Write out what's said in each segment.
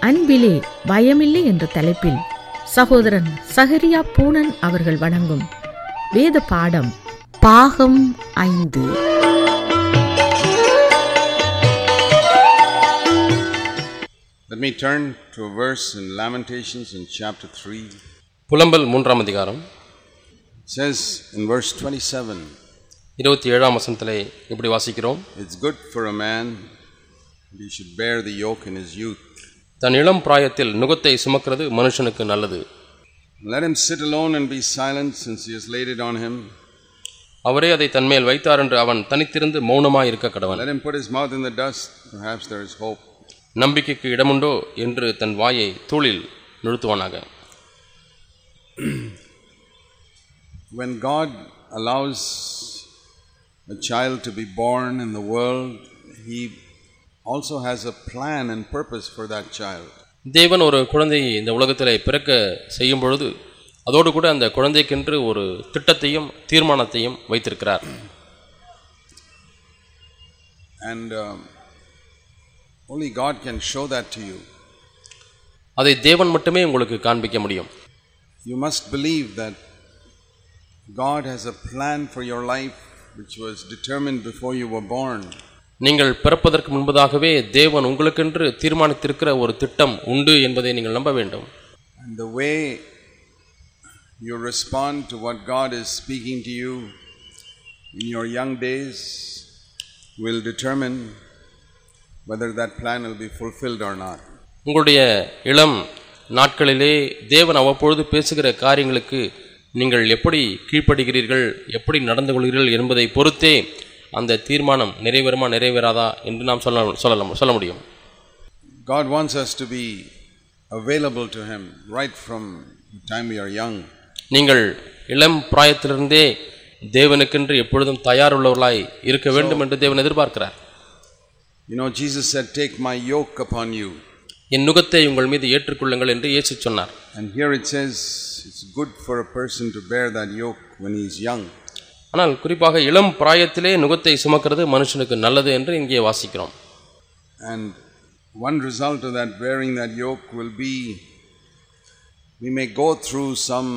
அன்பிலே பயமில்லை என்ற தலைப்பில் சகோதரன் சகரியா பூனன் அவர்கள் வழங்கும் வேத பாடம் பாகம் 5. Let me turn to a verse in Lamentations in chapter 3. புலம்பல் 3ஆம் அதிகாரம். It says in verse 27. 27ஆம் வசனத்திலே இப்படி வாசிக்கிறோம். It's good for a man that he should bear the yoke in his youth. தன் இளம் பிராயத்தில் நுகத்தை சுமக்கிறது மனுஷனுக்கு நல்லது. Let him sit alone and be silent, since he has laid it on him. அவரே அதை தன்மேல் வைத்தார் என்று அவன் தனித்திருந்து மௌனமாய் இருக்க கடவன். Let him put his mouth in the dust, perhaps there is hope. நம்பிக்கைக்கு இடமுண்டோ என்று தன் வாயை தூளில் நிறுத்துவானாக. When God allows a child to be born in the world, he also has a plan and purpose for that child. தேவன் ஒரு குழந்தையை இந்த உலகத்திலே பிறக்க செய்யும் பொழுது அதோடு கூட அந்த குழந்தைக்கென்று ஒரு திட்டத்தையும் தீர்மானத்தையும் வைத்திருக்கிறார். And only God can show that to you. அதை தேவன் மட்டுமே உங்களுக்கு காண்பிக்க முடியும். You must believe that God has a plan for your life which was determined before you were born. நீங்கள் பிறப்பதற்கு முன்பதாகவே தேவன் உங்களுக்கென்று தீர்மானித்திருக்கிற ஒரு திட்டம் உண்டு என்பதை நீங்கள் நம்ப வேண்டும். And the way you respond to what God is speaking to you in your young days will determine whether that plan will be fulfilled or not. உங்களுடைய இளம் நாட்களிலே தேவன் அவ்வப்பொழுது பேசுகிற காரியங்களுக்கு நீங்கள் எப்படி கீழ்ப்படுகிறீர்கள், எப்படி நடந்து கொள்கிறீர்கள் என்பதை பொறுத்தே அந்த தீர்மானம் நிறைவேறுமா நிறைவேறாதா என்று நாம் சொல்ல முடியும். God wants us to be available to him right from the time we are young. நீங்கள் இளம் பிராயத்திலிருந்தே தேவனுக்கென்று எப்பொழுதும் தயாருள்ளவர்களாய் இருக்க வேண்டும் என்று தேவன் எதிர்பார்க்கிறார். You know, Jesus said, "Take my yoke upon you." என் நுகத்தை உங்கள் மீது ஏற்றுக்கொள்ளுங்கள் என்று இயேசு சொன்னார். And here it says it's good for a person to bear that yoke when he is young. ஆனால் குறிப்பாக இளம் பிராயத்திலே நுகத்தை சுமக்கிறது மனுஷனுக்கு நல்லது என்று இங்கே வாசிக்கிறோம். And one result of that bearing that yoke will be we may go through some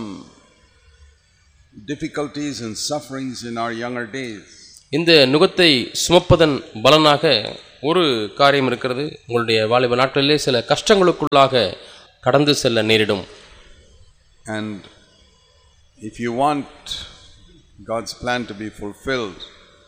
difficulties and sufferings in our younger days. இந்த நுகத்தை சுமப்பதன் பலனாக ஒரு காரியம் இருக்கிறது. உங்களுடைய வாலிப நாட்களிலே சில கஷ்டங்களுக்குள்ளாக கடந்து செல்ல நேரிடும். And if you want God's plan to be fulfilled,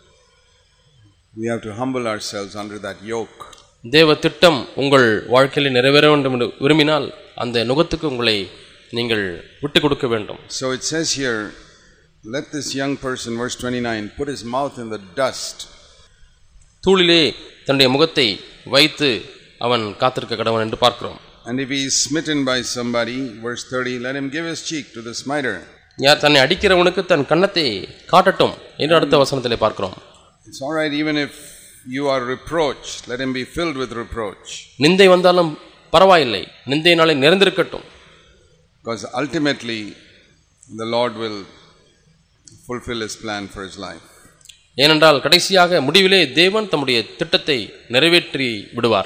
we have to humble ourselves under that yoke. தேவ திட்டம் உங்கள் வாழ்க்கையில் நிறைவேற வேண்டும் என்று விரும்பினால் அந்த நுகத்துக்கு உங்களை நீங்கள் விட்டு கொடுக்க வேண்டும். So it says here, let this young person, verse 29, put his mouth in the dust. தூளிலே தன்னுடைய முகத்தை வைத்து அவன் காத்திருக்க கடவன் என்று பார்க்கிறோம். And if he is smitten by somebody, verse 30, let him give his cheek to the smiter. யார் தன்னை அடிக்கிறவனுக்கு தன் கன்னத்தை காட்டட்டும் என்று அடுத்த வசனத்திலே பார்க்கிறோம். It's all right even if you are reproached, let him be filled with reproach. நிந்தை வந்தாலும் பரவாயில்லை, நிந்தையினாலே நிறைந்திருக்கட்டும். Because ultimately the Lord will fulfill his plan for his life. ஏனென்றால் கடைசியாக முடிவிலே தேவன் தம்முடைய திட்டத்தை நிறைவேற்றி விடுவார்.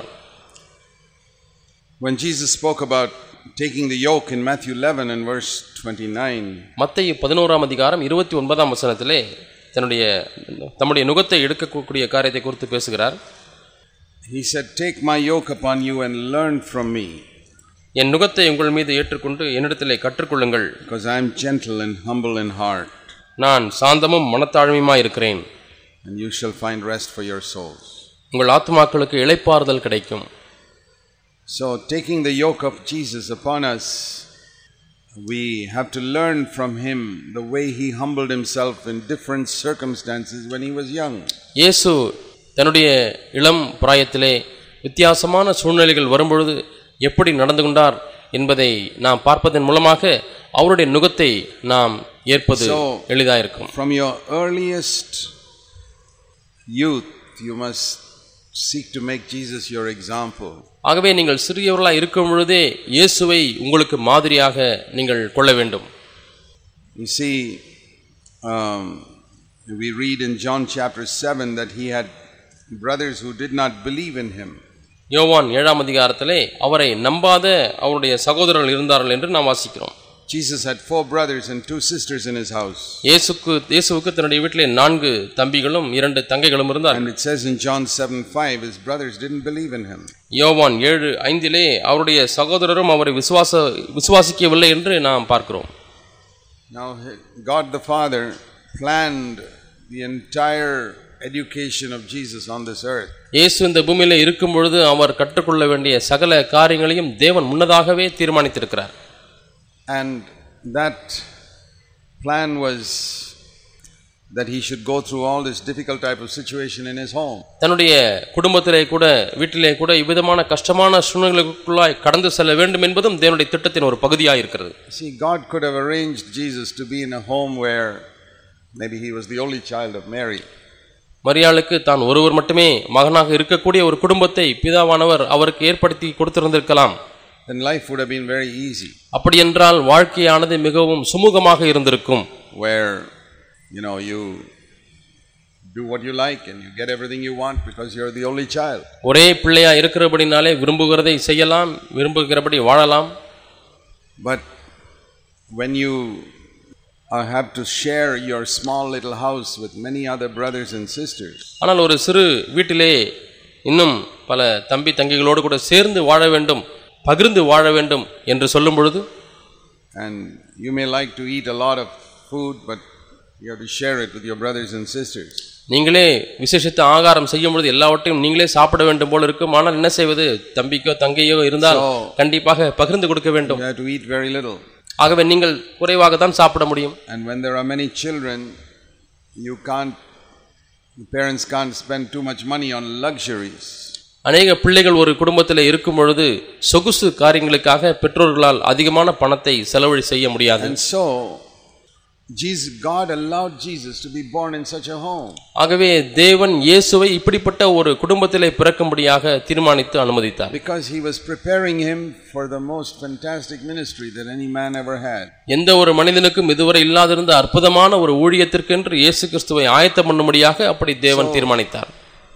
When Jesus spoke about taking the yoke in Matthew 11 and verse 29, மத்தேயு 11ஆம் அதிகாரம் 29ஆம் வசனத்திலே தம்முடைய நுகத்தை எடுக்கக்கூடிய காரியத்தை குறித்து பேசுகிறார். he said, "Take my yoke upon you and learn from me." என் நுகத்தை உங்கள் மீது ஏற்றுக்கொண்டு என்னிடத்திலே கற்றுக்கொள்ளுங்கள். Because I am gentle and humble in heart. நான் சாந்தமும் மனத்தாழ்மையுமாய் இருக்கிறேன். And you shall find rest for your souls. உங்கள் ஆத்துமாக்களுக்கு இளைப்பாறுதல் கிடைக்கும். So taking the yoke of Jesus upon us, we have to learn from him the way he humbled himself in different circumstances when he was young. இயேசு தன்னுடைய இளம் பிராயத்திலே வித்தியாசமான சூழ்நிலைகள் வரும்பொழுது எப்படி நடந்து கொண்டார் என்பதை நாம் பார்ப்பதன் மூலமாக அவருடைய நுகத்தை நாம் ஏற்பது எளிதாக இருக்கும். From your earliest youth you must seek to make Jesus your example. ஆகவே நீங்கள் சிறியவர்களாக இருக்கும் பொழுதே இயேசுவை உங்களுக்கு மாதிரியாக நீங்கள் கொள்ள வேண்டும். You see, we read in John chapter 7 that he had brothers who did not believe in him. யோவான் 7ஆம் அதிகாரத்திலே அவரை நம்பாத அவருடைய சகோதரர்கள் இருந்தார்கள் என்று நாம் வாசிக்கிறோம். Jesus had 4 brothers and 2 sisters in his house. இயேசுவுக்கு தன்னுடைய வீட்டிலே 4 தம்பிகளும் 2 தங்கைகளும் இருந்தார்கள். And it says in John 7:5 his brothers didn't believe in him. யோவான் 7:5 அவருடைய சகோதரரும் அவரை விசுவாசிக்கவில்லை என்று நாம் பார்க்கிறோம். Now God the Father planned the entire education of Jesus on this earth. இயேசு இந்த பூமியிலே இருக்கும் பொழுது அவர் கற்றுக்கொள்ள வேண்டிய சகல காரியங்களையும் தேவன் முன்னதாகவே தீர்மானித்திருக்கிறார். And that plan was that he should go through all this difficult type of situation in his home. தன்னுடைய குடும்பத்திலே கூட வீட்டிலே கூட இவ்விதமான கஷ்டமான சூழ்நிலைகளுக்குள்ளாய் கடந்து செல்ல வேண்டும் என்பதும் தேவனுடைய திட்டத்தின் ஒரு பகுதியாக இருக்கிறது. See, God could have arranged Jesus to be in a home where maybe he was the only child of Mary. மரியாளுக்கு தான் ஒருவர் மட்டுமே மகனாக இருக்கக்கூடிய ஒரு குடும்பத்தை பிதாவானவர் அவருக்கு ஏற்படுத்தி கொடுத்திருந்திருக்கலாம். Then life would have been very easy. அப்படி என்றால் வாழ்க்கையானது மிகவும் சுமூகமாக இருந்திருக்கும். Where you do what you like and you get everything you want because you're the only child. ஒரே பிள்ளையா இருக்கிறபடினாலே விரும்புகிறதை செய்யலாம், விரும்புகிறபடி வாழலாம். But when you have to share your small little house with many other brothers and sisters. ஆனால் ஒரு சிறு வீட்டிலே இன்னும் பல தம்பி தங்கைகளோடு கூட சேர்ந்து வாழ வேண்டும், பகிர்ந்து வாழ வேண்டும் என்று சொல்லும் பொழுது, and you may like to eat a lot of food but you have to share it with your brothers and sisters. நீங்களே விசேஷித்த ஆகாரம் செய்யும் பொழுது எல்லாவற்றையும் நீங்களே சாப்பிட வேண்டும் போல இருக்கும். ஆனால் என்ன செய்வது, தம்பிக்கோ தங்கையோ இருந்தால் கண்டிப்பாக பகிர்ந்து கொடுக்க வேண்டும். You have to eat very little. ஆகவே நீங்கள் குறைவாக தான் சாப்பிட முடியும். And when there are many children, the parents can't spend too much money on luxuries. அநேக பிள்ளைகள் ஒரு குடும்பத்தில் இருக்கும் பொழுது சொகுசு காரியங்களுக்காக பெற்றோர்களால் அதிகமான பணத்தை செலவழி செய்ய முடியாது. And so God allowed Jesus to be born in such a home. ஆகவே தேவன் இயேசுவை இப்படிப்பட்ட ஒரு குடும்பத்திலே பிறக்கும்படியாக தீர்மானித்து அனுமதித்தார். Because he was preparing him for the most fantastic ministry that any man ever had. எந்த ஒரு மனிதனுக்கும் இதுவரை இல்லாதிருந்த அற்புதமான ஒரு ஊழியத்திற்கென்று இயேசு கிறிஸ்துவை ஆயத்தம் பண்ணும்படியாக அப்படி தேவன் தீர்மானித்தார்.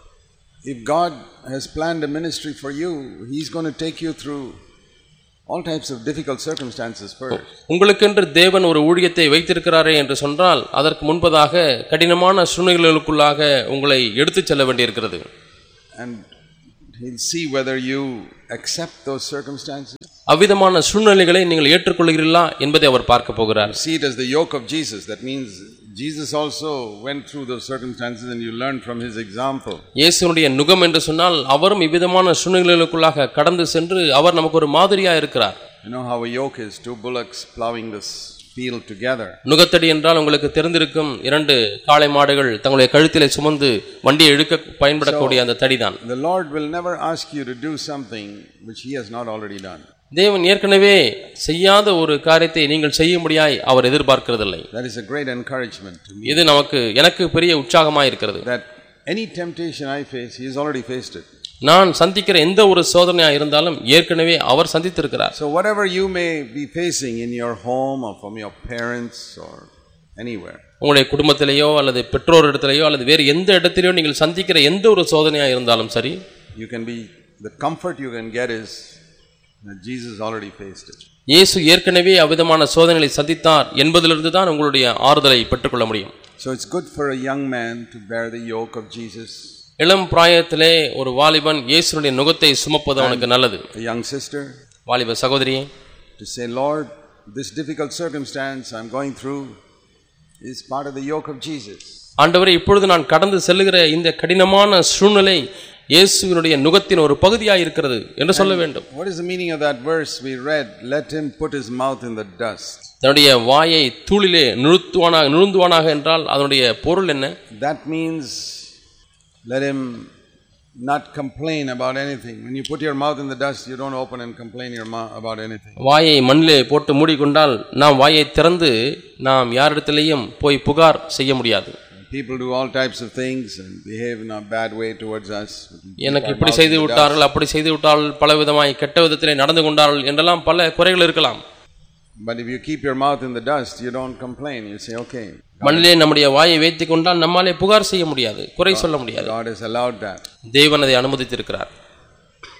If God has planned a ministry for you, he's going to take you through all types of difficult circumstances first. உங்களுக்கென்று தேவன் ஒரு ஊழியத்தை வைத்திருக்கிறாரே என்று சொன்னால் அதற்கு முன்பதாக கடினமான சூழ்நிலைகளுக்குள்ளாக உங்களை எடுத்துச் செல்ல வேண்டியிருக்கிறது. And he'll see whether you accept those circumstances. அவ்விதமான சூழ்நிலைகளை நீங்கள் ஏற்றுக்கொள்கிறீர்களா என்பதை அவர் பார்க்க போகிறார். See it as the yoke of Jesus. That means Jesus also went through those circumstances and you learn from his example. இயேசுவுடைய நுகம் என்று சொன்னால் அவரும் இவ்விதமான சூழ்நிலைகளுக்குள்ளாக கடந்து சென்று அவர் நமக்கு ஒரு மாதிரியா இருக்கிறார். You know how a yoke is, 2 bullocks plowing this field together. நுகத்தடி என்றால் உங்களுக்கு தெரிந்திருக்கும், 2 காளை மாடுகள் தங்களுடைய கழுத்திலே சுமந்து வண்டியை இழுக்க பயன்படக்கூடிய அந்த தடிதான். The Lord will never ask you to do something which he has not already done. தேவன் ஏற்கனவே செய்யாத ஒரு காரியத்தை நீங்கள் செய்யும்படியாய் அவர் எதிர்பார்க்கிறதில்லை. That is a great encouragement to me. இது எனக்கு பெரிய உற்சாகமாக இருக்கிறது. That any temptation I face, he has already faced it. நான் சந்திக்கிற எந்த ஒரு சோதனையா இருந்தாலும் ஏற்கனவே அவர் சந்தித்திருக்கிறார். So whatever you may be facing in your home or from your parents or anywhere, உங்களுடைய குடும்பத்திலேயோ அல்லது பெற்றோர் இடத்திலேயோ அல்லது வேறு எந்த இடத்திலேயோ நீங்கள் சந்திக்கிற எந்த ஒரு சோதனையா இருந்தாலும் சரி, the comfort you can get is that Jesus already faced it. இயேசு ஏற்கனவே அவ்விதமான சோதனைகளை சந்தித்தார் என்பதிலிருந்து தான் உங்களுடைய ஆறுதலை பெற்றுக்கொள்ள முடியும். So it's good for a young man to bear the yoke of Jesus. இளம் பிராயத்திலே ஒரு வாலிபன் இயேசுவினுடைய நுகத்தை சுமப்பது அவனுக்கு நல்லது. A young sister, வாலிப சகோதரியே, to say, Lord, this difficult circumstance I'm going through is part of the yoke of Jesus. ஆண்டவரே, இப்பொழுது நான் கடந்து செல்லுகிற இந்த கடினமான சூழ்நிலை இயேசுவினுடைய நுகத்தின் ஒரு பகுதியாக இருக்கிறது என்று சொல்ல வேண்டும். What is the meaning of that verse we read? Let him put his mouth in the dust. தன்னுடைய வாயை தூளிலே நுழுந்துவானாக என்றால் அதனுடைய பொருள் என்ன? That means let him not complain about anything. When you put your mouth in the dust, you don't open and complain about anything. வாயை மண்ணிலே போட்டு மூடிக்கொண்டால் நாம் வாயை திறந்து நாம் யாரிடத்திலேயும் போய் புகார் செய்ய முடியாது. People do all types of things and behave in a bad way towards us. எனக்கு இப்படி செய்து விட்டார்கள், அப்படி செய்து விட்டார்கள், பல விதமாய் கெட்ட விதத்திலே நடந்து கொண்டார்கள் என்றெல்லாம் பல குறைகள் இருக்கலாம். But if you keep your mouth in the dust, you don't complain. You say, okay. மண்ணிலே நம்முடைய வாயை வைத்துக் கொண்டால் நம்மாலே புகார் செய்ய முடியாது, குறை சொல்ல முடியாது. God has allowed that. தேவன் அதை அனுமதித்திருக்கிறார்.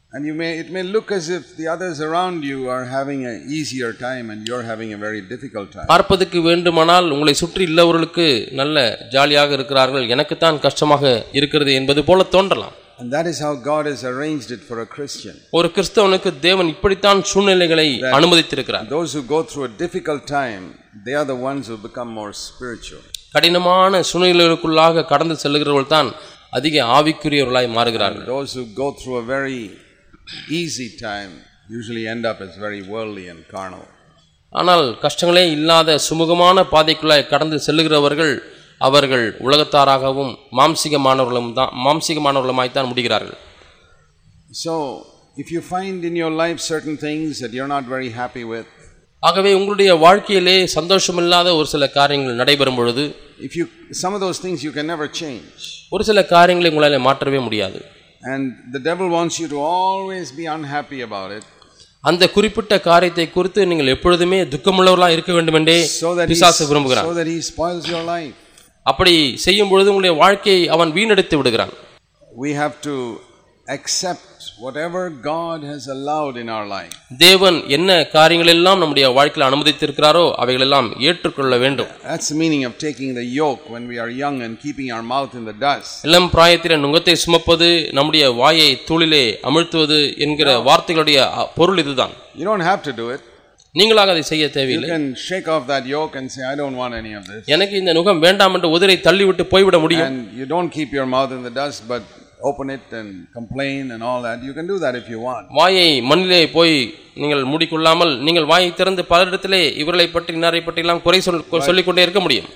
And it may look as if the others around you are having an easier time and you're having a very difficult time. பார்ப்பதற்கு வேண்டுமானால் உங்களை சுற்றி உள்ளவர்களுக்கு நல்ல ஜாலியாக இருக்கிறார்கள், எனக்கு தான் கஷ்டமாக இருக்கிறது என்பது போல தோன்றலாம். And that is how God has arranged it for a Christian. ஒரு கிறிஸ்தவனுக்கு தேவன் இப்படித்தான் சூழ்நிலைகளை அனுமதித்திருக்கிறார். Those who go through a difficult time, they are the ones who become more spiritual. கடினமான சூழ்நிலைகளுக்குள்ளாக கடந்து செல்கிறவர்கள் தான் அதிக ஆவிக்குரியவர்களாய் மாறுகிறார்கள். Those who go through a very easy time usually end up as very worldly and carnal. ஆனால் கஷ்டங்களே இல்லாத சுமூகமான பாதைக்குள்ளாய் கடந்து செல்லுகிறவர்கள் அவர்கள் உலகத்தாராகவும் மாம்சீகமானவர்களுமாய் தான் முடிகிறார்கள். So if you find in your life certain things that you're not very happy with, ஆகவே உங்களுடைய வாழ்க்கையிலே சந்தோஷமில்லாத ஒரு சில காரியங்கள் நடைபெறும் பொழுது, some of those things you can never change. ஒரு சில காரியங்களை உங்களால் மாற்றவே முடியாது. And the devil wants you to always be unhappy about it. அந்த குறிப்பிட்ட காரியத்தை குறித்து நீங்கள் எப்பொழுதுமே துக்கமுள்ளவர்களாக இருக்க வேண்டும் என்றே பிசாசு விரும்புகிறான். So that he spoils your life. அப்படி செய்யும் பொழுது உங்களுடைய வாழ்க்கையை அவன் வீணடித்து விடுகிறான். We have to accept whatever God has allowed in our life. தேவன் என்ன காரியங்கள் எல்லாம் நம்முடைய வாழ்க்கையில் அனுமதித்திருக்கிறாரோ அவைகள் எல்லாம் ஏற்றுக்கொள்ள வேண்டும். That's the meaning of taking the yoke when we are young and keeping our mouth in the dust. இளம் பிராயத்தில் நுகத்தை சுமப்பது, நம்முடைய வாயை தூளிலே அமிழ்த்துவது என்கிற வார்த்தைகளுடைய பொருள் இதுதான். You don't have to do it. நீங்களாக அதை செய்ய தேவையில்லை. You can shake off that yoke and say, I don't want any of this. எனக்கு இந்த நுகம் வேண்டாம் என்று உதிரை தள்ளிவிட்டு போய்விட முடியும். And you don't keep your mouth in the dust, but open it and complain and all that. You can do that if you want. வாயை மண்ணிலே போய் நீங்கள் மூடிக்கொள்ளாமல் நீங்கள் வாயை திறந்து பலரிடத்திலே இவர்களை பற்றி இன்னாரை பற்றி எல்லாம் குறை சொல்லிக்கொண்டே இருக்க முடியும்.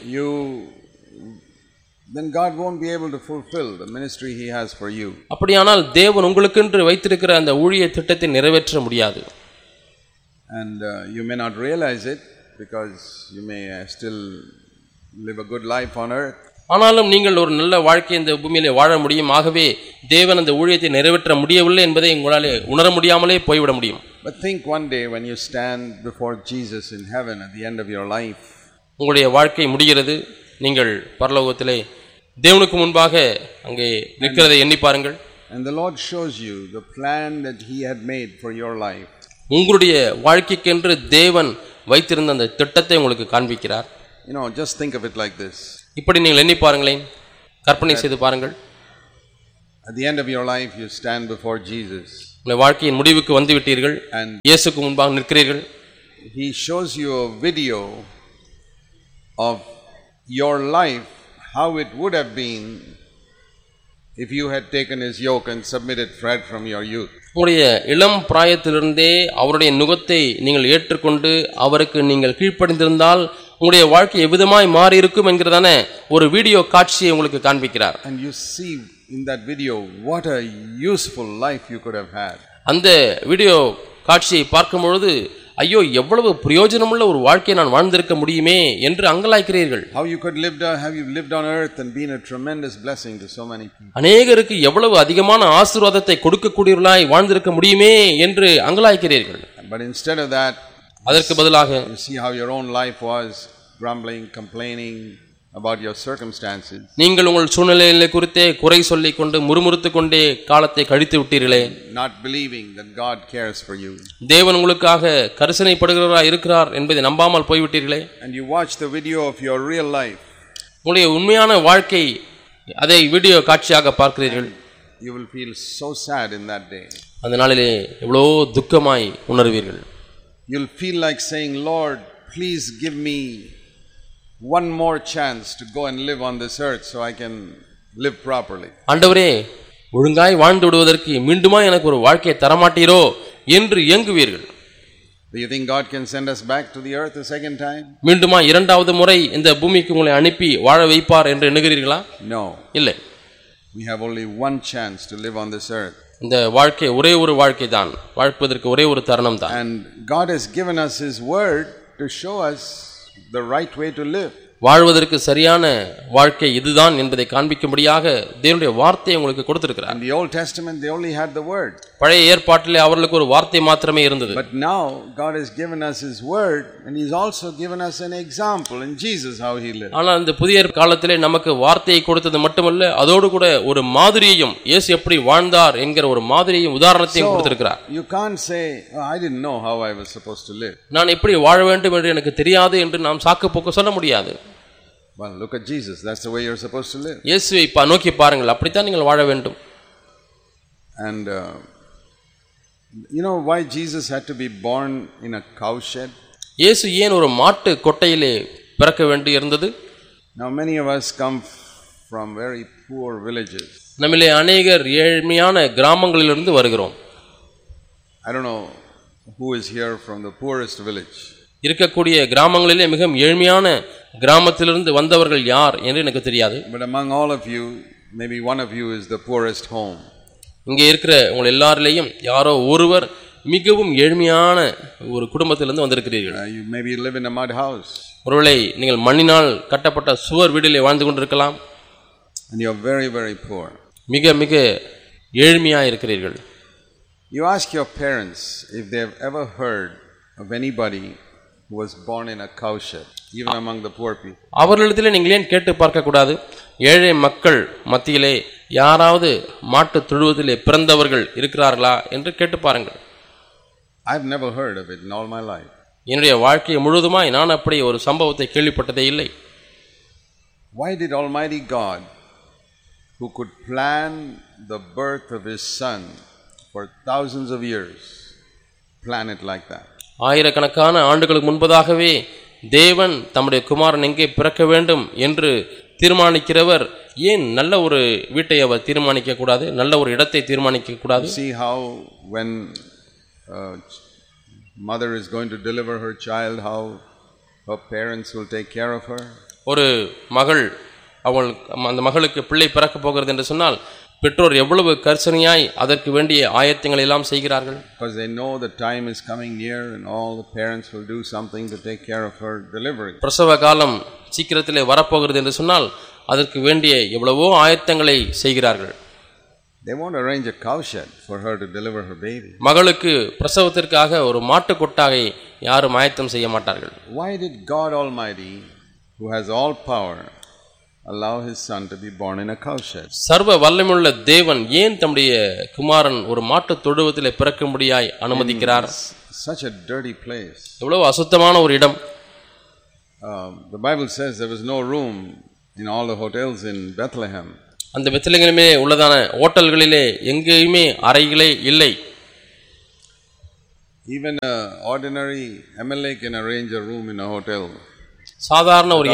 Then God won't be able to fulfill the ministry he has for you. அப்படியானால் தேவன் உங்களுக்கென்று வைத்திருக்கிற அந்த ஊழிய திட்டத்தை நிறைவேற்ற முடியாது. And you may not realize it because you may still live a good life on earth. ஆனாலும் நீங்கள் ஒரு நல்ல வாழ்க்கை இந்த பூமியிலே வாழ முடியும். ஆகவே தேவன் அந்த ஊழியத்தை நிறைவேற்ற முடியவில்லை என்பதை உங்களாலே உணர முடியாமலே போய்விட முடியும். But think one day when you stand before Jesus in heaven at the end of your life. உங்களுடைய வாழ்க்கை முடிகிறது, நீங்கள் பரலோகத்திலே தேவனுக்கு முன்பாக அங்கே நிற்கிறதை எண்ணி பாருங்கள். And the Lord shows you the plan that he had made for your life. உங்களுடைய வாழ்க்கைக்கென்று தேவன் வைத்திருந்த அந்த திட்டத்தை உங்களுக்கு காண்பிக்கிறார். Just think of it like this. இப்படி நீங்கள் எண்ணி பாருங்களேன், கற்பனை செய்து பாருங்கள். At the end of your life you stand before Jesus. உங்கள் வாழ்க்கையின் முடிவுக்கு வந்து விட்டீர்கள், இயேசுக்கு முன்பாக நிற்கிறீர்கள். He shows you a video of your life, how it would have been if you had taken his yoke and submitted right from your youth. உங்களுடைய இளம் பிராயத்திலிருந்தே அவருடைய நுகத்தை நீங்கள் ஏற்றுக்கொண்டு அவருக்கு நீங்கள் கீழ்ப்படிந்திருந்தால் உங்களுடைய வாழ்க்கை எவ்விதமாய் மாறி இருக்கும் என்கிறதான ஒரு வீடியோ காட்சியை உங்களுக்கு காண்பிக்கிறார். And you see in that video what a useful life you could have had. அந்த வீடியோ காட்சியை பார்க்கும் பொழுது ஐயோ எவ்வளவு பிரயோஜனமுள்ள ஒரு வாழ்க்கையை நான் வாழ்ந்திருக்க முடியுமே என்று அங்கலாய்க்கிறீர்கள். How you could have you lived on earth and been a tremendous blessing to so many people. அநேகருக்கு எவ்வளவு அதிகமான ஆசீர்வாதத்தை கொடுக்கக்கூடியவர்களாய் வாழ்ந்திருக்க முடியுமே என்று அங்கலாய்க்கிறீர்கள். But instead of that, அதற்கு பதிலாக you see how your own life was, grumbling, complaining about your circumstances. நீங்கள் உங்கள் சூழ்நிலைகளை குறித்தே குறை சொல்லிக் கொண்டு முறுமுறுத்துக் கொண்டே காலத்தை கழித்து விட்டீர்களே. Not believing that God cares for you. தேவன் உங்களுக்காக கரிசனைப்படுகிறவராய் இருக்கிறார் என்பதை நம்பாமல் போய்விட்டீர்களே. And you watch the video of your real life. உங்களுடைய உண்மையான வாழ்க்கை அதை வீடியோ காட்சியாக பார்க்கிறீர்கள். You will feel so sad in that day. அந்த நாளிலே எவ்வளோ துக்கமாய் உணர்வீர்கள். You'll feel like saying, Lord, please give me one more chance to go and live on this earth so I can live properly. ஆண்டவரே, ஒழுங்காய் வாழ்ந்து விடுவதற்கு மீண்டுமா எனக்கு ஒரு வாழ்க்கையை தரமாட்டீரோ என்று ஏங்குவீர்கள். Do you think God can send us back to the earth a second time? மீண்டுமா இரண்டாவது முறை இந்த பூமிக்கு உங்களை அனுப்பி வாழ வைப்பார் என்று எண்ணுகிறீர்களா? No. இல்லை. We have only one chance to live on this earth. இந்த வாழ்க்கை ஒரே ஒரு வாழ்க்கை தான், வாழ்வதற்கு ஒரே ஒரு தருணம் தான். And God has given us his word to show us the right way to live. வாழ்வதற்கு சரியான வாழ்க்கை இதுதான் என்பதை காண்பிக்கும்படியாக தேவனுடைய வார்த்தையை உங்களுக்கு கொடுத்திருக்கிறார். In the Old Testament they only had the word. பழைய ஏற்பாட்டிலே அவர்களுக்கு ஒரு வார்த்தை மாத்திரமே இருந்தது. But now God has given us his word and he's also given us an example in Jesus how he lived. ஆனால் இந்த புதிய காலத்திலே நமக்கு வார்த்தையை கொடுத்தது மட்டுமல்ல, அதோடு கூட ஒரு மாதிரியையும், இயேசு எப்படி வாழ்ந்தார் என்கிற ஒரு மாதிரியையும் உதாரணத்தையும் கொடுத்திருக்கிறார். You can't say, oh, I didn't know how I was supposed to live. நான் எப்படி வாழ வேண்டும் என்று எனக்கு தெரியாது என்று நாம் சாக்கு போக்கு சொல்ல முடியாது. Well, look at Jesus. That's the way you're supposed to live. இயேசுவை நோக்கி பாருங்கள், அப்படித்தான் நீங்கள் வாழ வேண்டும். And you know why Jesus had to be born in a cow shed? இயேசு ஏன் ஒரு மாட்டு கொட்டையிலே பிறக்க வேண்டி இருந்தது? Now many of us come from very poor villages. நம்மிலே அநேகர் ஏழ்மையான கிராமங்களிலிருந்து வருகிறோம். I don't know who is here from the poorest village. இருக்கக்கூடிய கிராமங்களிலே மிகவும் ஏழ்மையான கிராமத்திலிருந்து வந்தவர்கள் யார் என்று எனக்கு தெரியாது. But among all of you, maybe one of you is the poorest home. இங்கே இருக்கிற உங்கள் எல்லாரிலேயும் யாரோ ஒருவர் மிகவும் ஏழ்மையான ஒரு குடும்பத்திலிருந்து வந்திருக்கிறீர்கள். You maybe live in a mud house. ஒருவேளை நீங்கள் மண்ணினால் கட்டப்பட்ட சுவர் வீட்டிலே வாழ்ந்து கொண்டிருக்கலாம். And you are very, very poor. மிக மிக ஏழ்மையாக இருக்கிறீர்கள். You ask your parents if they have ever heard of anybody who was born in a cow shed, even among the poor people. அவர்களிடத்திலே நீங்கள் ஏன் கேட்டு பார்க்க கூடாது? ஏழை மக்கள் மத்தியிலே யாராவது மாட்டு தொழுவத்திலே பிறந்தவர்கள் இருக்கிறார்களா என்று கேட்டு பாருங்கள். I've never heard of it in all my life. என்னுடைய வாழ்க்கை முழுவதுமாய் நான் அப்படி ஒரு சம்பவத்தை கேள்விப்பட்டதே இல்லை. Why did Almighty God, who could plan the birth of his son for thousands of years, plan it like that? ஆயிரக்கணக்கான ஆண்டுகளுக்கு முன்பதாகவே தேவன் தம்முடைய குமாரன் எங்கே பிறக்க வேண்டும் என்று தீர்மானிக்கிறவர் ஏன் நல்ல ஒரு வீட்டை அவர் தீர்மானிக்க கூடாது? நல்ல ஒரு இடத்தை தீர்மானிக்க கூடாது? See how when mother is going to deliver her child, how her parents will take care of her. ஒரு மகள் அந்த மகளுக்கு பிள்ளை பிறக்க போகிறது என்று சொன்னால் பெற்றோர் எவ்வளவு கர்சனையாய் அதற்கு வேண்டிய ஆயத்தங்களை எல்லாம் செய்கிறார்கள். Because they know the time is coming near and all the parents will do something to take care of her delivery. பிரசவ காலம் சீக்கிரத்திலே வரப்போகிறது என்று சொன்னால் அதற்கு வேண்டிய எவ்வளவோ ஆயத்தங்களை செய்கிறார்கள். They won't arrange a cow shed for her to deliver her baby. மகளுக்கு பிரசவத்திற்காக ஒரு மாட்டு கொட்டாகை யாரும் ஆயத்தம் செய்ய மாட்டார்கள். Why did God Almighty, who has all power, allow his son to be born in a cow shed? சர்வ வல்லமையுள்ள தேவன் ஏன் தம்முடைய குமாரன் ஒரு மாட்டு தொழுவத்திலே பிறக்கும்படியாய் அனுமதிக்கிறார்? Such a dirty place. எவ்வளவு அசுத்தமான ஒரு இடம். The Bible says there was no room in all the hotels in Bethlehem. அந்த பெத்லகேமிலே உள்ளதான ஹோட்டல்களிலே எங்கேயுமே அறைகளே இல்லை. Even an ordinary MLA can arrange a room in a hotel. சாதாரண ஒரு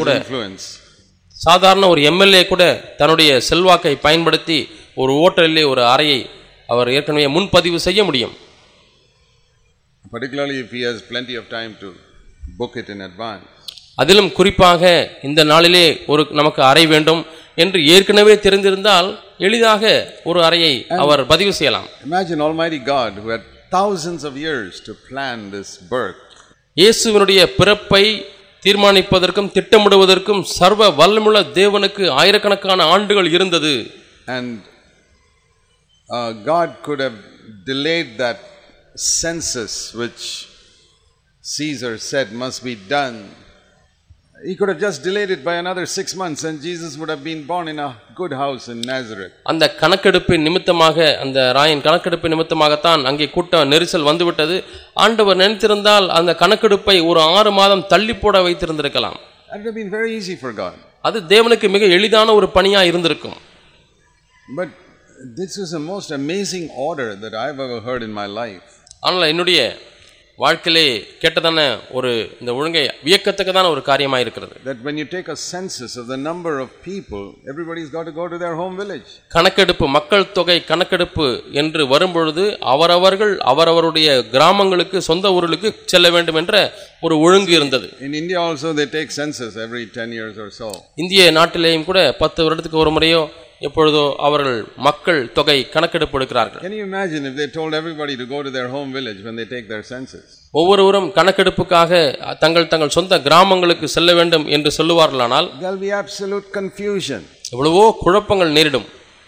எம்எல்ஏ கூட தன்னுடைய செல்வாக்கை பயன்படுத்தி ஒரு ஹோட்டலிலே ஒரு அறையை அவர் ஏற்கனவே முன்பதிவு செய்ய முடியும். Particularly if he has plenty of time to book it in advance. அதிலும் குறிப்பாக இந்த நாளிலே ஒரு நமக்கு அறை வேண்டும் என்று ஏற்கனவே தெரிந்திருந்தால் எளிதாக ஒரு அறையை அவர் பதிவு செய்யலாம். Imagine Almighty God who had thousands of years to plan this birth. இயேசுவினுடைய பிறப்பை தீர்மானிப்பதற்கும் திட்டமிடுவதற்கும் சர்வ வல்லமையுள்ள தேவனுக்கு ஆயிரக்கணக்கான ஆண்டுகள் இருந்தது. And God could have delayed that census which Caesar said must be done. He could have just delayed it by another 6 months and Jesus would have been born in a good house in Nazareth. அந்த கணக்கெடுப்பின் நிமித்தமாக, அந்த ராயன் கணக்கெடுப்பின் நிமித்தமாகத்தான் அங்கே கூட்ட நெரிசல் வந்துவிட்டது. ஆண்டவர் நினைத்திருந்தால் அந்த கணக்கெடுப்பை ஒரு 6 மாதம் தள்ளி போட வைத்திருந்திருக்கலாம். That would have been very easy for God. அது தேவனுக்கு மிக எளிதான ஒரு பணியா இருந்திருக்கும். But this is the most amazing order that I've ever heard in my life. ஆனால் என்னுடைய வாழ்க்கையிலே கேட்டதான ஒரு இந்த ஒழுங்கை வியக்கத்தக்கதான ஒரு காரியமாக இருக்கிறது. That when you take a census of the number of people, everybody's got to go to their home village. கணக்கெடுப்பு, மக்கள் தொகை கணக்கெடுப்பு என்று வரும்பொழுது அவரவர்கள் அவரவருடைய கிராமங்களுக்கு, சொந்த ஊர்களுக்கு செல்ல வேண்டும் என்ற ஒரு ஒழுங்கு இருந்தது. In India also they take census every 10 years or so. இந்திய நாட்டிலேயும் கூட 10 வருடத்துக்கு ஒரு முறையோ எப்பொழுதோ அவர்கள் மக்கள் தொகை கணக்கெடுப்பு எடுக்கிறார்கள். Can you imagine if they told everybody to go to their home village when they take their census? ஒவ்வொருவரும் கணக்கெடுப்புக்காக தங்கள் சொந்த கிராமங்களுக்கு செல்ல வேண்டும் என்று சொல்லுவார்களானால் There'll be absolute confusion. எவ்வளவோ குழப்பங்கள் நேரிடும்.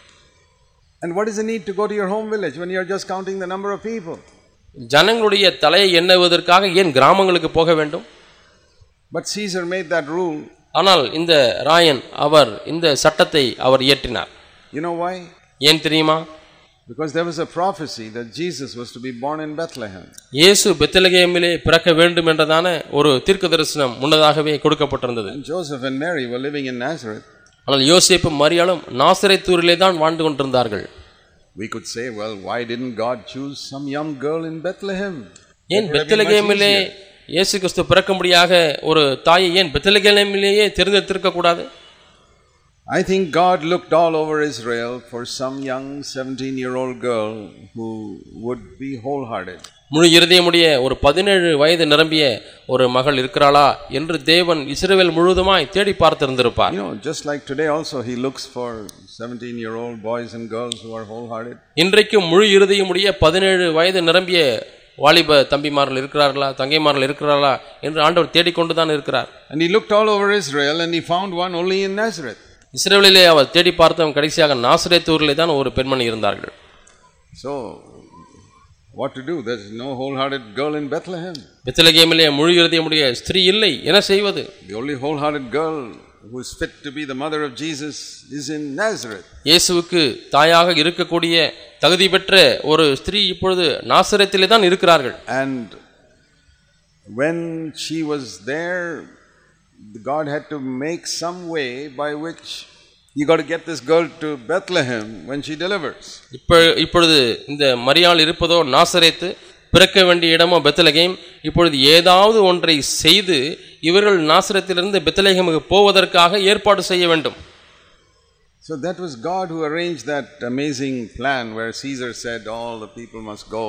And what is the need to go to your home village when you're just counting the number of people? ஜனங்களுடைய தலையை எண்ணுவதற்காக ஏன் கிராமங்களுக்கு போக வேண்டும்? But Caesar made that rule. ஆனால் இந்த ராயன் இந்த சட்டத்தை அவர் இயற்றினார். You know why? ஏன் தெரியுமா? Because there was a prophecy that Jesus was to be born in Bethlehem. இயேசு பெத்லகேமிலே பிறக்க வேண்டும் என்றதான ஒரு தீர்க்கதரிசனம் முன்னதாகவே கொடுக்கப்பட்டிருந்தது. And Joseph and Mary were living in Nazareth. ஆனால் யோசேப்பும் மரியாளும் நாசரேத்தூரிலே தான் வாழ்ந்து கொண்டிருந்தார்கள். We could say, well, why didn't God choose some young girl in Bethlehem? ஏன் பெத்லகேமிலே இயேசு கிறிஸ்து பிறக்கும்படியாக ஒரு தாயை ஏன் பெத்லகேமிலேயே தேர்ந்தெடுத்திருக்க கூடாது? I think God looked all over Israel for some young 17-year-old girl who would be wholehearted. முழு இருதயமுடைய ஒரு 17 வயது நிரம்பிய ஒரு மகள் இருக்கிறாளா என்று தேவன் இஸ்ரவேல் முழுவதுமாய் தேடி பார்த்திருந்திருப்பார். You know, just like today also he looks for 17-year-old boys and girls who are wholehearted. இன்றைக்கும் முழு இருதயமுடைய 17 வயது நிரம்பிய வாலிப தம்பிமார்கள் இருக்கிறார்களா, தங்கைமார்கள் இருக்கிறார்களா என்று ஆண்டவர் தேடிக்கொண்டு தான் இருக்கிறார். And he looked all over Israel and he found one only in Nazareth. இஸ்ரவேலிலே அவர் தேடி பார்த்தவன் கடைசியாக நாசரேத்தூரிலே தான் ஒரு பெண்மணி இருந்தார்கள். So what to do? There's no wholehearted girl in Bethlehem. பெத்லகேமிலே முழு இருதயமுடைய ஸ்திரீ இல்லை, என்ன செய்வது? The only wholehearted girl who is fit to be the mother of Jesus is in Nazareth. இயேசுவுக்கு தாயாக இருக்கக்கூடிய தகுதி பெற்ற ஒரு ஸ்திரீ இப்பொழுது நாசரேத்திலே தான் இருக்கிறார்கள். And when she was there, God had to make some way by which you got to get this girl to Bethlehem when she delivers. இப்பொழுது இந்த மரியாள் இருப்பதோ நாசரேத்து, பிறக்க வேண்டிய இடமோ பெத்லகேம். இப்பொழுது ஏதாவது ஒன்றை செய்து இவர்கள் நாசரேத்திலிருந்து பெத்லகேமுக்கு போவதற்காக ஏற்பாடு செய்ய வேண்டும். So that was God who arranged that amazing plan where Caesar said all the people must go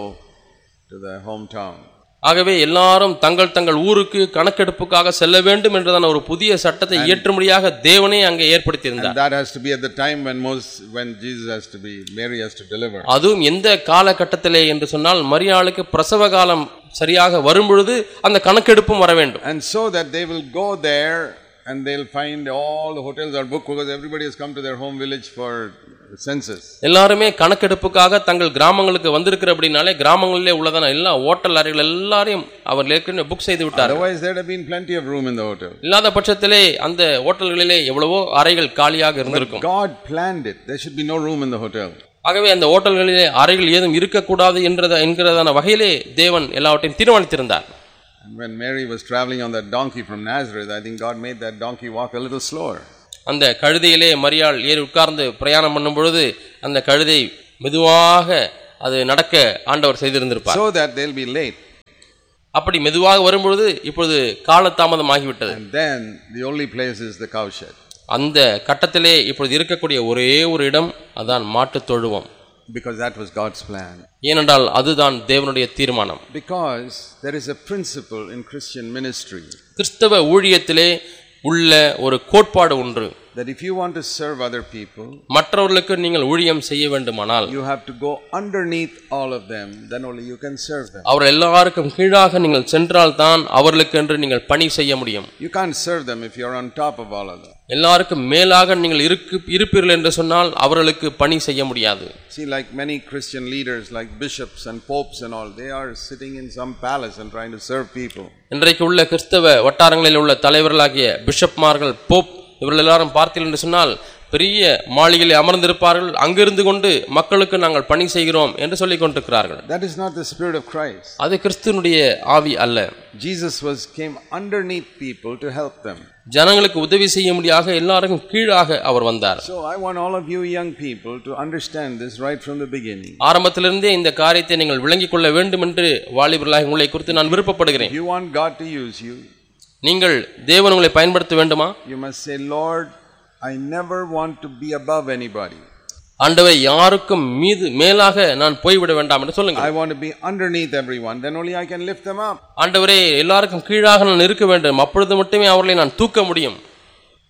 to their hometown. ஆகவே எல்லாரும் தங்கள் ஊருக்கு கணக்கெடுப்புக்காக செல்ல வேண்டும் என்றதான ஒரு புதிய சட்டத்தை இயற்றும்படியாக தேவனே அங்கே ஏற்படுத்தியிருந்தார். That has to be at the time when Jesus has to be, Mary has to deliver. அதுவும் எந்த காலகட்டத்திலே என்று சொன்னால் மரியாளுக்கு பிரசவ காலம் சரியாக வரும்பொழுது அந்த கணக்கெடுப்பும் வர வேண்டும். And so that they will go there and they'll find all the hotels are booked because everybody has come to their home village for census. எல்லாருமே கணக்கெடுப்புக்காக தங்கள் கிராமங்களுக்கு வந்திருக்கிறபடினாலே கிராமங்களிலே உள்ளதான எல்லா ஹோட்டல் அறைகள் எல்லாரையும் அவர் ஏற்கனவே புக் செய்து விட்டார். Otherwise there have been plenty of room in the hotel. இல்லாத பட்சத்திலே அந்த ஹோட்டல்களிலே எவ்வளவோ அறைகள் காலியாக இருந்திருக்கும். God planned it. There should be no room in the hotel. ஆகவே அந்த ஹோட்டல்களிலே அறைகள் ஏதும் இருக்கக்கூடாது என்கிறதான வகையிலே தேவன் எல்லாவற்றையும் தீர்மானித்திருந்தார். And when Mary was traveling on that donkey from Nazareth, I think God made that donkey walk a little slower. அந்த கழுதையிலே மரியாள் ஏறி உட்கார்ந்து பிரயாணம் பண்ணும் பொழுது அந்த கழுதை மெதுவாக அது நடக்க ஆண்டவர் செய்திருந்திருப்பார். So that they'll be late. அப்படி மெதுவாக வரும்பொழுது இப்பொழுது காலதாமதம் ஆகிவிட்டது. And then the only place is the cowshed. அந்த கட்டத்திலே இப்பொழுது இருக்கக்கூடிய ஒரே ஒரு இடம் அதான் மாட்டுத் தொழுவம். Because that was God's plan. ஏனென்றால் அதுதான் தேவனுடைய தீர்மானம். Because there is a principle in Christian ministry. கிறிஸ்தவ ஊழியத்திலே உள்ள ஒரு கோட்பாடு ஒன்று. That if you want to serve other people, மற்றவர்களுக்கு நீங்கள் ஊழியம் செய்ய வேண்டுமானால் you have to go underneath all of them, then only you can serve them. அவர் எல்லாருக்கும் கீழாக நீங்கள் சென்றால் தான் அவர்களுக்கு என்று நீங்கள் பணி செய்ய முடியும். You can't serve them if you are on top of all of them. எல்லாருக்கும் மேலாக நீங்கள் இருப்பீர்கள் என்று சொன்னால் அவர்களுக்கு பணி செய்ய முடியாது. See, like many Christian leaders like bishops and popes and all, they are sitting in some palace and trying to serve people. இன்றைக்கு உள்ள கிறிஸ்தவ வட்டாரங்களில் உள்ள தலைவர்களாகிய பிஷப்மார்கள், போப் இவர்கள் எல்லாரும் பார்த்தீர்கள் என்று சொன்னால் பெரிய மாளிகையில் அமர்ந்திருப்பார்கள். அங்கிருந்து கொண்டு மக்களுக்கு நாங்கள் பணி செய்கிறோம் என்று சொல்லிக் கொண்டிருக்கிறார்கள். That is not the spirit of Christ. அது கிறிஸ்துவினுடைய ஆவி அல்ல. Jesus came underneath people to help them. ஜனங்களுக்கு உதவி செய்ய முடியாக எல்லாருக்கும் கீழாக அவர் வந்தார். So I want all of you young people to understand this right from the beginning. ஆரம்பத்திலிருந்தே இந்த காரியத்தை நீங்கள் விளங்கிக் கொள்ள வேண்டும் என்று வாலிபர்களாக உங்களை குறித்து நான் விருப்பப்படுகிறேன். You want God to use you. நீங்கள் தேவன் உங்களை பயன்படுத்த வேண்டுமா? You must say, Lord, I never want to be above anybody. ஆண்டவரே, யாருக்கும் மேலாக நான் போய்விட வேண்டாம் என்று சொல்லுங்கள். I want to be underneath everyone, then only I can lift them up. ஆண்டவரே, எல்லாருக்கும் கீழாக நான் இருக்க வேண்டும், அப்பொழுது மட்டுமே அவர்களை நான் தூக்க முடியும்.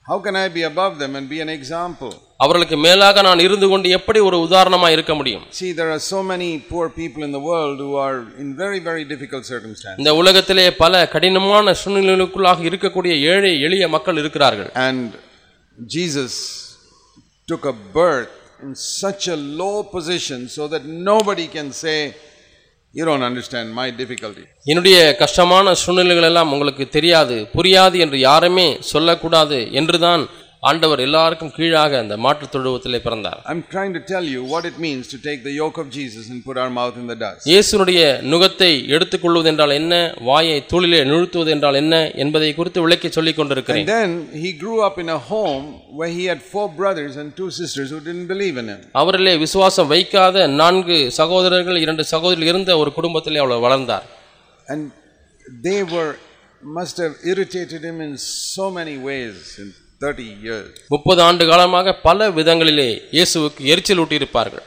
How can I be above them and be an example? அவர்களுக்கு மேலாக நான் இருந்து கொண்டு எப்படி ஒரு உதாரணமா இருக்க முடியும்? See, there are so many poor people in the world who are in very, very difficult circumstances. இந்த உலகத்திலே பல கடினமான சூழ்நிலைகளுக்குள்ளாக இருக்கக்கூடிய ஏழை எளிய மக்கள் இருக்கிறார்கள். And Jesus took a birth in such a low position so that nobody can say, you don't understand my difficulty. என்னுடைய கஷ்டமான சூழ்நிலைகள் எல்லாம் உங்களுக்கு தெரியாது, புரியாது என்று யாருமே சொல்லக்கூடாது என்றுதான் ஆண்டவர் எல்லாருக்கும் கீழாக அந்த மாட்டுத் தொழுவத்திலே பிறந்தார். I'm trying to tell you what it means to take the yoke of Jesus and put our mouth in the dust. இயேசுனுடைய நுகத்தை எடுத்துக்கொள்வது என்றால் என்ன, வாயை தூளிலே நிறுத்துவது என்றால் என்ன என்பதை குறித்து விளக்கி சொல்லிக் கொண்டிருக்கிறேன். And then he grew up in a home where he had 4 brothers and 2 sisters who didn't believe in him. அவரிலே விசுவாசம் வைக்காத 4 சகோதரர்கள் 2 சகோதரிகள் இருந்த ஒரு குடும்பத்திலே அவர் வளர்ந்தார். And they must have irritated him in so many ways in 30 years. 30 ஆண்டு காலமாக பல விதங்களிலே இயேசுவுக்கு எரிச்சல் ஊட்டி இருப்பார்கள்.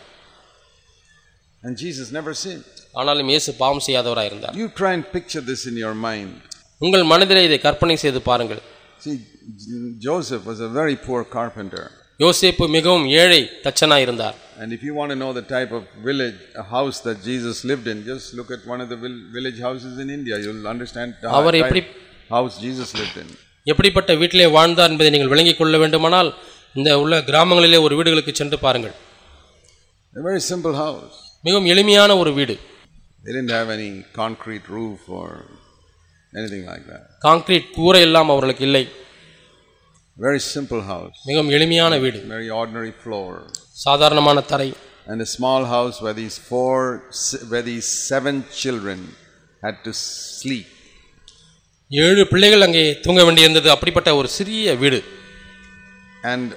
And Jesus never sinned. ஆனாலும் இயேசு பாவம் செய்யாதவராய் இருந்தார். You try and picture this in your mind. உங்கள் மனதிலே இதை கற்பனை செய்து பாருங்கள். See, Joseph was a very poor carpenter. யோசேப்பு மிகவும் ஏழை தச்சனாய் இருந்தார். And if you want to know the type of house that Jesus lived in, just look at one of the village houses in India. You'll understand the type of house Jesus lived in. எப்படிப்பட்ட வீட்டிலே வாழ்ந்தார் என்பதை நீங்கள் விளங்கிக் கொள்ள வேண்டுமானால் இந்த உள்ள கிராமங்களிலே ஒரு வீடுகளுக்கு சென்று பாருங்கள். A very simple house. மிகவும் எளிமையான ஒரு வீடு. They didn't have any concrete roof or anything like that. Concrete கூரை எல்லாம் அவர்களுக்கு இல்லை. Very simple house. மிகவும் எளிமையான வீடு. Very ordinary floor. சாதாரணமான தரை. And a small house where these 7 children had to sleep. 7 பிள்ளைகள் அங்கே தூங்க வேண்டியிருந்தது. அப்படிப்பட்ட ஒரு சிறிய வீடு. And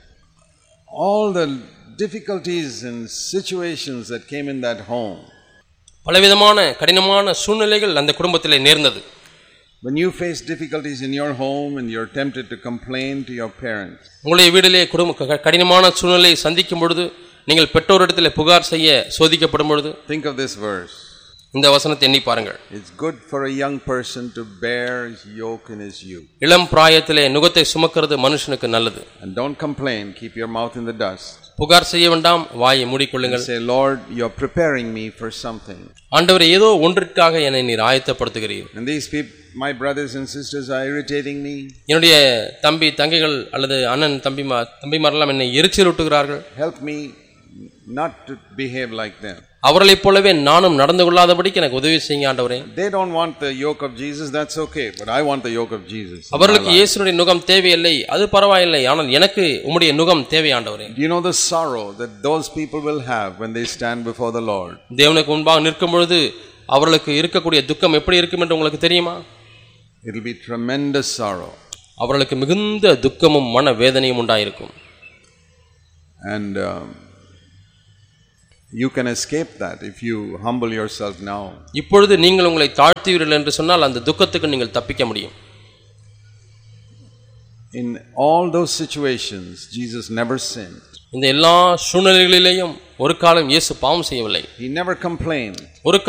all the difficulties and situations that came in that home. பலவிதமான கடினமான சூழ்நிலைகள் அந்த குடும்பத்திலே நேர்ந்தது. When you face difficulties in your home and you're tempted to complain to your parents. உங்களுடைய வீட்டிலே கடினமான சூழ்நிலையை சந்திக்கும் பொழுது நீங்கள் பெற்றோரிடத்திலே புகார் செய்ய சோதிக்கப்படும் பொழுது think of this verse. இந்த வசனத்தை எண்ணி பாருங்கள். It's good for a young person to bear his yoke in his youth. இளம் பிராயத்திலே நுகத்தை சுமக்கிறது மனுஷனுக்கு நல்லது. And don't complain, keep your mouth in the dust. புகார் செய்ய வேண்டாம், வாயை மூடிக்கொள்ளுங்கள். Say, Lord, you're preparing me for something. ஆண்டவரே, ஏதோ ஒன்றிற்காக என்னை நீர் ஆயத்தப்படுத்துகிறீர். And these people, my brothers and sisters, are irritating me. என்னுடைய தம்பி தங்கைகள் அல்லது அண்ணன் தம்பிமாரெல்லாம் என்னை எரிச்சலூட்டுகிறார்கள். Help me not to behave like them. அவர்களைப் போலவே நானும் நடந்து கொள்ளாதபடிக்கு எனக்கு உதவி செய்யுங்க ஆண்டவரே. They don't want the yoke of Jesus, that's okay, but I want the yoke of Jesus. அவர்களுக்கு இயேசுவின் நுகம் தேவையில்லை, அது பரவாயில்லை, ஆனால் எனக்கு உம்முடைய நுகம் தேவை ஆண்டவரே. Do you know the sorrow that those people will have when they stand before the Lord? தேவனுக்கு முன்பாக நிற்கும் பொழுது அவர்களுக்கு இருக்கக்கூடிய துக்கம் எப்படி இருக்கும் என்று உங்களுக்கு தெரியுமா? It will be tremendous sorrow. அவர்களுக்கு மிகுந்த துக்கமும் மன வேதனையும் உண்டாயிருக்கும். And you can escape that if you humble yourself now. இப்பொழுது நீங்கள் உங்களை தாழ்த்துவீர்கள் என்று சொன்னால் அந்த துக்கத்துக்கு நீங்கள் தப்பிக்க முடியும். In all those situations Jesus never sinned. இந்த எல்லா சூழ்நிலைகளிலேயும் ஒரு காலம் இயேசு பாவம் செய்யவில்லை. He never complained. ஒரு